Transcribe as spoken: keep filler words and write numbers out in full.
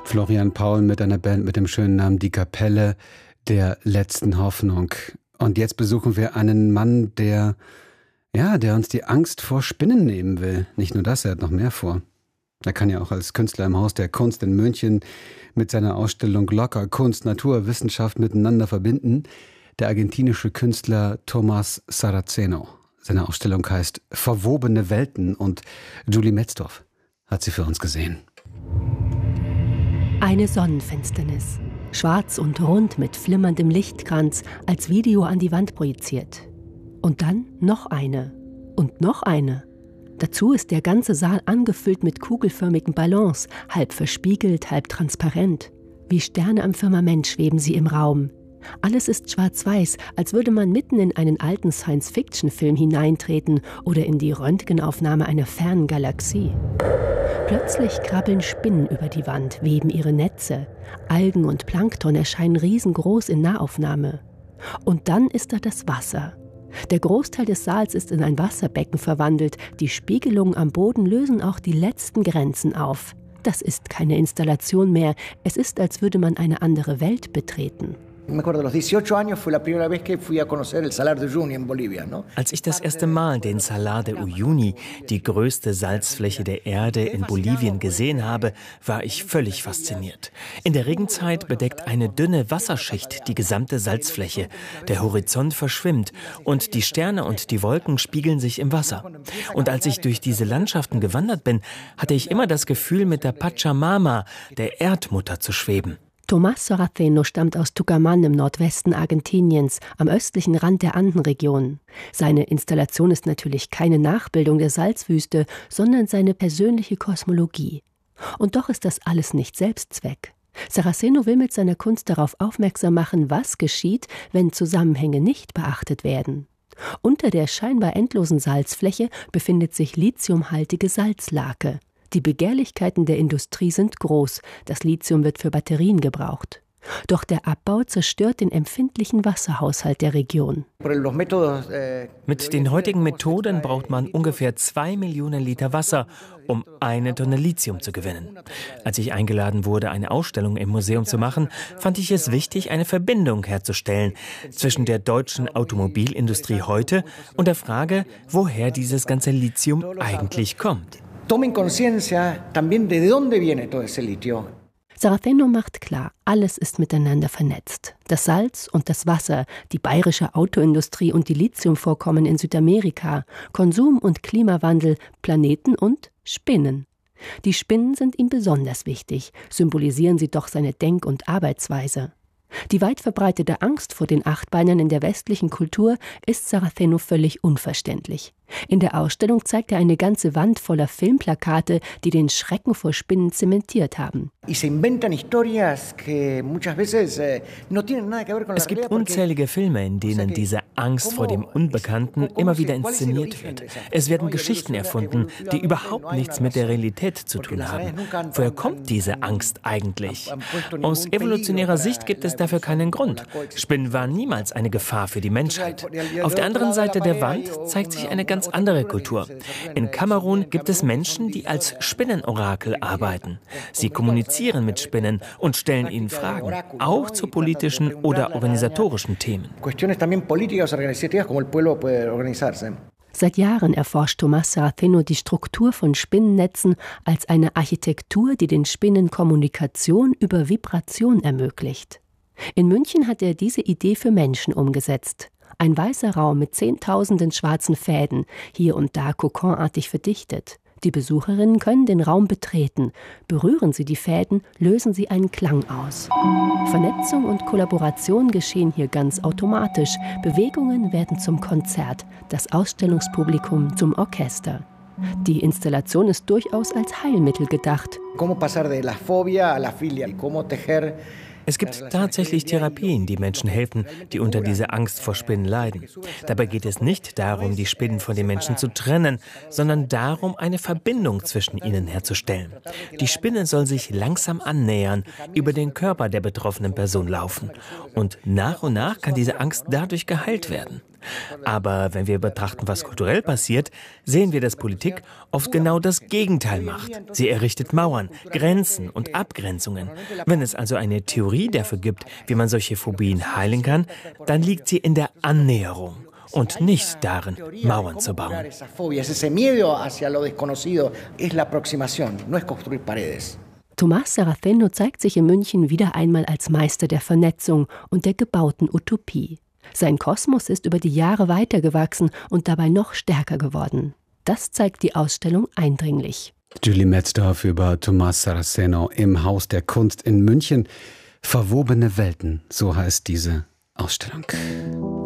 Florian Paul mit einer Band mit dem schönen Namen Die Kapelle der letzten Hoffnung. Und jetzt besuchen wir einen Mann, der, ja, der uns die Angst vor Spinnen nehmen will. Nicht nur das, er hat noch mehr vor. Er kann ja auch als Künstler im Haus der Kunst in München mit seiner Ausstellung Locker Kunst, Natur, Wissenschaft miteinander verbinden. Der argentinische Künstler Tomás Saraceno. Seine Ausstellung heißt Verwobene Welten und Julie Metzdorf hat sie für uns gesehen. Eine Sonnenfinsternis, schwarz und rund mit flimmerndem Lichtkranz, als Video an die Wand projiziert. Und dann noch eine und noch eine. Dazu ist der ganze Saal angefüllt mit kugelförmigen Ballons, halb verspiegelt, halb transparent. Wie Sterne am Firmament schweben sie im Raum. Alles ist schwarz-weiß, als würde man mitten in einen alten Science-Fiction-Film hineintreten oder in die Röntgenaufnahme einer fernen Galaxie. Plötzlich krabbeln Spinnen über die Wand, weben ihre Netze. Algen und Plankton erscheinen riesengroß in Nahaufnahme. Und dann ist da das Wasser. Der Großteil des Saals ist in ein Wasserbecken verwandelt. Die Spiegelungen am Boden lösen auch die letzten Grenzen auf. Das ist keine Installation mehr. Es ist, als würde man eine andere Welt betreten. Als ich das erste Mal den Salar de Uyuni, die größte Salzfläche der Erde in Bolivien, gesehen habe, war ich völlig fasziniert. In der Regenzeit bedeckt eine dünne Wasserschicht die gesamte Salzfläche. Der Horizont verschwimmt und die Sterne und die Wolken spiegeln sich im Wasser. Und als ich durch diese Landschaften gewandert bin, hatte ich immer das Gefühl, mit der Pachamama, der Erdmutter, zu schweben. Tomás Saraceno stammt aus Tucumán im Nordwesten Argentiniens, am östlichen Rand der Andenregion. Seine Installation ist natürlich keine Nachbildung der Salzwüste, sondern seine persönliche Kosmologie. Und doch ist das alles nicht Selbstzweck. Saraceno will mit seiner Kunst darauf aufmerksam machen, was geschieht, wenn Zusammenhänge nicht beachtet werden. Unter der scheinbar endlosen Salzfläche befindet sich lithiumhaltige Salzlake. Die Begehrlichkeiten der Industrie sind groß, das Lithium wird für Batterien gebraucht. Doch der Abbau zerstört den empfindlichen Wasserhaushalt der Region. Mit den heutigen Methoden braucht man ungefähr zwei Millionen Liter Wasser, um eine Tonne Lithium zu gewinnen. Als ich eingeladen wurde, eine Ausstellung im Museum zu machen, fand ich es wichtig, eine Verbindung herzustellen zwischen der deutschen Automobilindustrie heute und der Frage, woher dieses ganze Lithium eigentlich kommt. Tomen conciencia también de dónde viene todo ese litio. Saraceno macht klar, alles ist miteinander vernetzt. Das Salz und das Wasser, die bayerische Autoindustrie und die Lithiumvorkommen in Südamerika, Konsum und Klimawandel, Planeten und Spinnen. Die Spinnen sind ihm besonders wichtig, symbolisieren sie doch seine Denk- und Arbeitsweise. Die weit verbreitete Angst vor den Achtbeinern in der westlichen Kultur ist Saraceno völlig unverständlich. In der Ausstellung zeigt er eine ganze Wand voller Filmplakate, die den Schrecken vor Spinnen zementiert haben. Es gibt unzählige Filme, in denen diese Angst vor dem Unbekannten immer wieder inszeniert wird. Es werden Geschichten erfunden, die überhaupt nichts mit der Realität zu tun haben. Woher kommt diese Angst eigentlich? Aus evolutionärer Sicht gibt es dafür keinen Grund. Spinnen waren niemals eine Gefahr für die Menschheit. Auf der anderen Seite der Wand zeigt sich eine ganz andere Kultur. In Kamerun gibt es Menschen, die als Spinnenorakel arbeiten. Sie kommunizieren mit Spinnen und stellen ihnen Fragen, auch zu politischen oder organisatorischen Themen. Seit Jahren erforscht Tomás Saraceno die Struktur von Spinnennetzen als eine Architektur, die den Spinnen Kommunikation über Vibration ermöglicht. In München hat er diese Idee für Menschen umgesetzt. Ein weißer Raum mit zehntausenden schwarzen Fäden, hier und da kokonartig verdichtet. Die Besucherinnen können den Raum betreten. Berühren sie die Fäden, lösen sie einen Klang aus. Vernetzung und Kollaboration geschehen hier ganz automatisch. Bewegungen werden zum Konzert, das Ausstellungspublikum zum Orchester. Die Installation ist durchaus als Heilmittel gedacht. Es gibt tatsächlich Therapien, die Menschen helfen, die unter dieser Angst vor Spinnen leiden. Dabei geht es nicht darum, die Spinnen von den Menschen zu trennen, sondern darum, eine Verbindung zwischen ihnen herzustellen. Die Spinne soll sich langsam annähern, über den Körper der betroffenen Person laufen. Und nach und nach kann diese Angst dadurch geheilt werden. Aber wenn wir betrachten, was kulturell passiert, sehen wir, dass Politik oft genau das Gegenteil macht. Sie errichtet Mauern, Grenzen und Abgrenzungen. Wenn es also eine Theorie dafür gibt, wie man solche Phobien heilen kann, dann liegt sie in der Annäherung und nicht darin, Mauern zu bauen. Tomás Saraceno zeigt sich in München wieder einmal als Meister der Vernetzung und der gebauten Utopie. Sein Kosmos ist über die Jahre weitergewachsen und dabei noch stärker geworden. Das zeigt die Ausstellung eindringlich. Julie Metzdorf über Tomás Saraceno im Haus der Kunst in München. Verwobene Welten, so heißt diese Ausstellung.